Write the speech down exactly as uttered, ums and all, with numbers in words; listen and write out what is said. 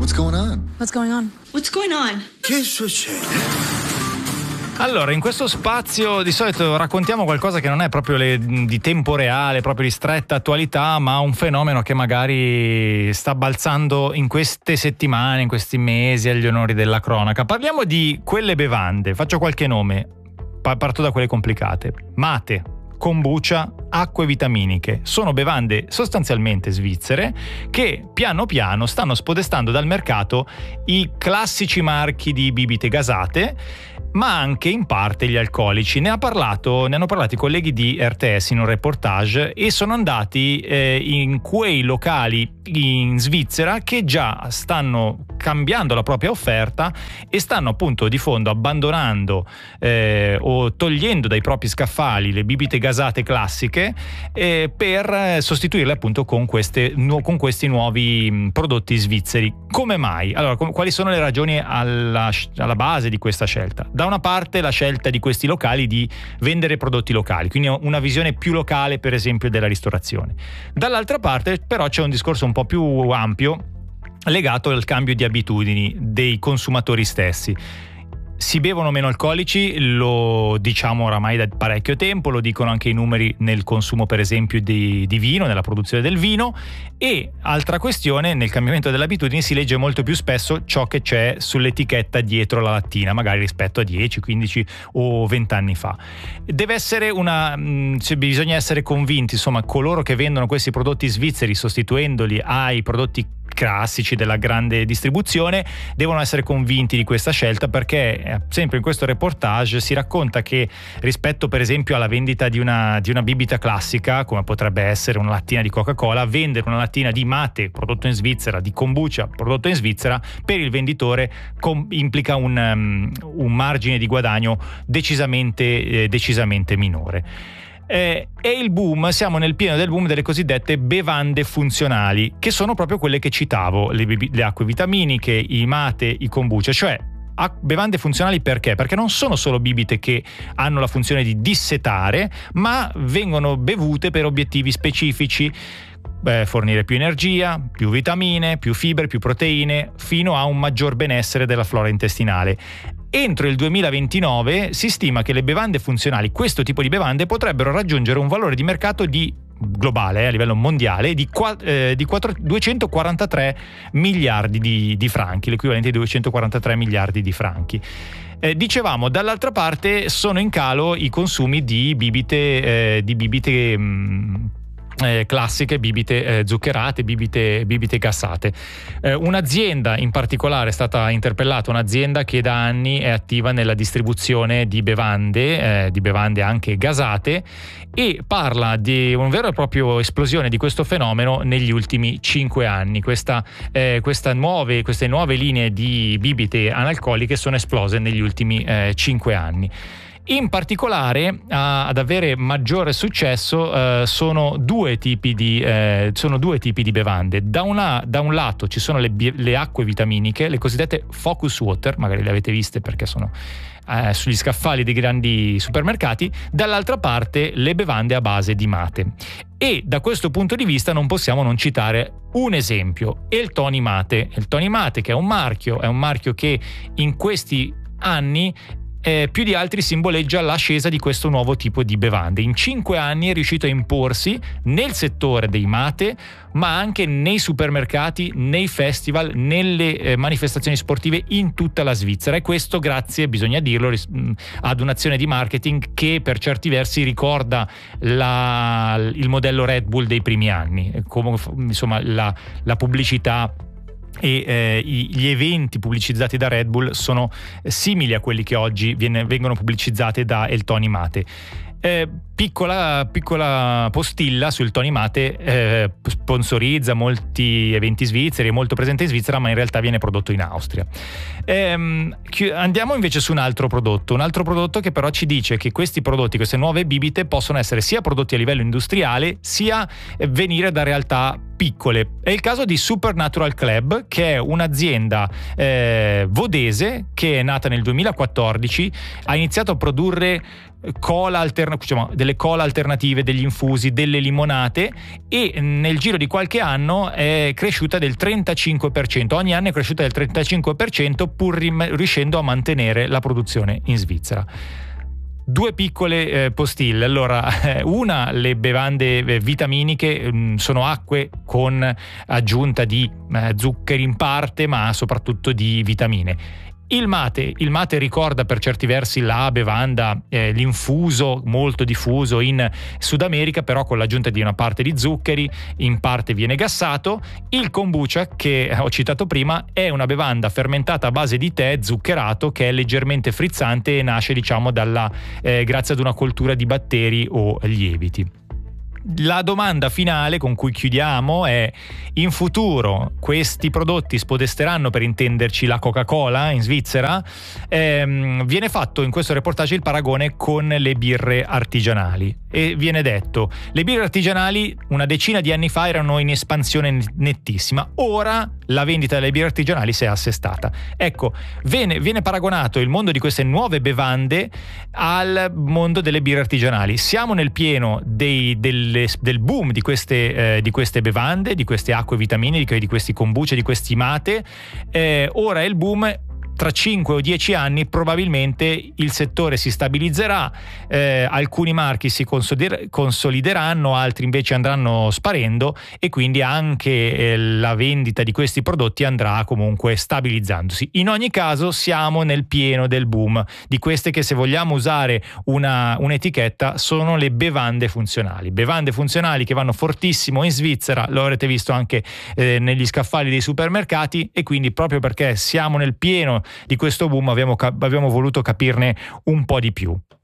What's going on? What's going on? What's going on? Che succede? Allora, in questo spazio di solito raccontiamo qualcosa che non è proprio le, di tempo reale, proprio di stretta attualità, ma un fenomeno che magari sta balzando in queste settimane, in questi mesi agli onori della cronaca. Parliamo di quelle bevande, faccio qualche nome, parto da quelle complicate. Mate, kombucha, acque vitaminiche. Sono bevande sostanzialmente svizzere che piano piano stanno spodestando dal mercato i classici marchi di bibite gasate, ma anche in parte gli alcolici. Ne ha parlato, ne hanno parlato i colleghi di R T S in un reportage e sono andati eh, in quei locali in Svizzera che già stanno cambiando la propria offerta e stanno appunto di fondo abbandonando eh, o togliendo dai propri scaffali le bibite gasate classiche eh, per sostituirle appunto con, queste, nu- con questi nuovi mh, prodotti svizzeri. Come mai? Allora, com- quali sono le ragioni alla, alla base di questa scelta? Da una parte la scelta di questi locali di vendere prodotti locali, quindi una visione più locale per esempio della ristorazione. Dall'altra parte però c'è un discorso un po' più ampio legato al cambio di abitudini dei consumatori stessi. Si bevono meno alcolici, lo diciamo oramai da parecchio tempo, lo dicono anche i numeri nel consumo per esempio di, di vino, nella produzione del vino, e altra questione, nel cambiamento delle abitudini si legge molto più spesso ciò che c'è sull'etichetta dietro la lattina, magari rispetto a dieci, quindici o venti anni fa. Deve essere una, cioè bisogna essere convinti, insomma, coloro che vendono questi prodotti svizzeri sostituendoli ai prodotti classici della grande distribuzione devono essere convinti di questa scelta, perché eh, sempre in questo reportage si racconta che rispetto per esempio alla vendita di una, di una bibita classica come potrebbe essere una lattina di Coca-Cola, vendere una lattina di mate prodotto in Svizzera, di kombucha prodotto in Svizzera, per il venditore com- implica un, um, un margine di guadagno decisamente, eh, decisamente minore. Eh, e il boom, siamo nel pieno del boom delle cosiddette bevande funzionali, che sono proprio quelle che citavo, le, le acque vitaminiche, i mate, i kombucha, cioè bevande funzionali perché? Perché non sono solo bibite che hanno la funzione di dissetare, ma vengono bevute per obiettivi specifici. Beh, fornire più energia, più vitamine, più fibre, più proteine, fino a un maggior benessere della flora intestinale. Entro il duemilaventinove si stima che le bevande funzionali, questo tipo di bevande, potrebbero raggiungere un valore di mercato di globale, eh, a livello mondiale, di, eh, di quattro, duecentoquarantatré miliardi di, di franchi, l'equivalente di duecentoquarantatré miliardi di franchi. Eh, dicevamo, dall'altra parte sono in calo i consumi di bibite, eh, di bibite mh, Eh, classiche, bibite eh, zuccherate, bibite, bibite gassate. Eh, un'azienda in particolare è stata interpellata, un'azienda che da anni è attiva nella distribuzione di bevande, eh, di bevande anche gasate, e parla di una vera e propria esplosione di questo fenomeno negli ultimi cinque anni. Questa, eh, questa nuove, queste nuove linee di bibite analcoliche sono esplose negli ultimi eh, cinque anni. In particolare a, ad avere maggiore successo eh, sono due tipi di eh, sono due tipi di bevande. Da, una, da un lato ci sono le, le acque vitaminiche, le cosiddette focus water, magari le avete viste perché sono eh, sugli scaffali dei grandi supermercati. Dall'altra parte le bevande a base di mate. E da questo punto di vista non possiamo non citare un esempio, il Tony Mate. Il Tony Mate, che è un marchio, è un marchio che in questi anni Eh, più di altri simboleggia l'ascesa di questo nuovo tipo di bevande. In cinque anni è riuscito a imporsi nel settore dei mate, ma anche nei supermercati, nei festival, nelle eh, manifestazioni sportive in tutta la Svizzera, e questo grazie, bisogna dirlo, ris- ad un'azione di marketing che per certi versi ricorda la, il modello Red Bull dei primi anni, come insomma la, la pubblicità e eh, gli eventi pubblicizzati da Red Bull sono simili a quelli che oggi viene, vengono pubblicizzati da El Tony Mate. Eh, piccola, piccola postilla sul Tony Mate, eh, sponsorizza molti eventi svizzeri, è molto presente in Svizzera, ma in realtà viene prodotto in Austria. Eh, andiamo invece su un altro prodotto, un altro prodotto che però ci dice che questi prodotti, queste nuove bibite, possono essere sia prodotti a livello industriale, sia venire da realtà piccole. È il caso di Supernatural Club, che è un'azienda eh, vodese che è nata nel duemilaquattordici, ha iniziato a produrre cola alternativa, diciamo, delle delle cola alternative, degli infusi, delle limonate, e nel giro di qualche anno è cresciuta del trentacinque per cento. Ogni anno è cresciuta del trentacinque per cento, pur riuscendo a mantenere la produzione in Svizzera. Due piccole eh, postille. Allora, eh, una, le bevande eh, vitaminiche mh, sono acque con aggiunta di eh, zuccheri in parte, ma soprattutto di vitamine. Il mate, il mate ricorda per certi versi la bevanda, eh, l'infuso molto diffuso in Sud America, però con l'aggiunta di una parte di zuccheri, in parte viene gassato. Il kombucha, che ho citato prima, è una bevanda fermentata a base di tè zuccherato, che è leggermente frizzante e nasce, diciamo, dalla eh, grazie ad una coltura di batteri o lieviti. La domanda finale con cui chiudiamo è: in futuro questi prodotti spodesteranno, per intenderci, la Coca-Cola in Svizzera? Ehm, viene fatto in questo reportage il paragone con le birre artigianali e viene detto: le birre artigianali una decina di anni fa erano in espansione nettissima, ora la vendita delle birre artigianali si è assestata. Ecco, viene, viene paragonato il mondo di queste nuove bevande al mondo delle birre artigianali. Siamo nel pieno dei, delle, del boom di queste, eh, di queste bevande, di queste acque vitamine, di, di questi kombucha, di questi mate. Eh, ora è il boom. Tra cinque o dieci anni probabilmente il settore si stabilizzerà, eh, alcuni marchi si consolider- consolideranno, altri invece andranno sparendo, e quindi anche eh, la vendita di questi prodotti andrà comunque stabilizzandosi. In ogni caso siamo nel pieno del boom di queste che, se vogliamo usare una, un'etichetta, sono le bevande funzionali. Bevande funzionali che vanno fortissimo in Svizzera, lo avrete visto anche eh, negli scaffali dei supermercati, e quindi proprio perché siamo nel pieno di questo boom abbiamo, abbiamo voluto capirne un po' di più.